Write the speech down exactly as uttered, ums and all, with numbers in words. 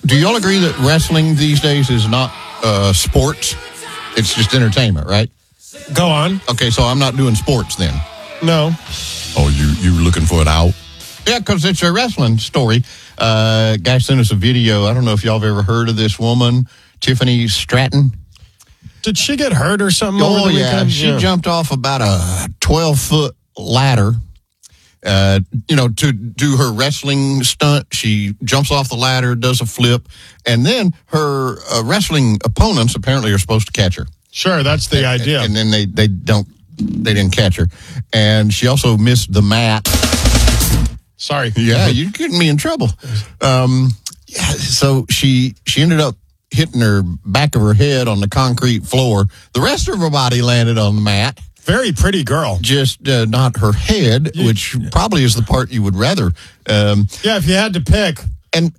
do y'all agree that wrestling these days is not uh, sports? It's just entertainment, right? Go on. Okay, so I'm not doing sports then. No. Oh, you you looking for an out? Yeah, because it's a wrestling story. Uh, guy sent us a video. I don't know if y'all have ever heard of this woman, Tiffany Stratton. Did she get hurt or something Oh, over the yeah. weekend? She yeah. jumped off about a twelve-foot ladder. Uh, you know, to do her wrestling stunt, she jumps off the ladder, does a flip, and then her uh, wrestling opponents apparently are supposed to catch her. Sure, that's the and, idea. And then they, they don't, they didn't catch her. And she also missed the mat. Sorry. Yeah, you're getting me in trouble. Um, yeah, so she she ended up hitting her back of her head on the concrete floor. The rest of her body landed on the mat. Very pretty girl. Just uh, not her head, which probably is the part you would rather. Um, yeah, if you had to pick. And